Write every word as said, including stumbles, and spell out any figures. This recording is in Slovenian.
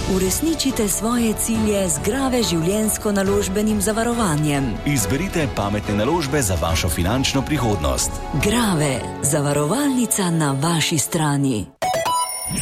Uresničite svoje cilje z Grave življenjsko naložbenim zavarovanjem. Izberite pametne naložbe za vašo finančno prihodnost. Grave, zavarovalnica na vaši strani.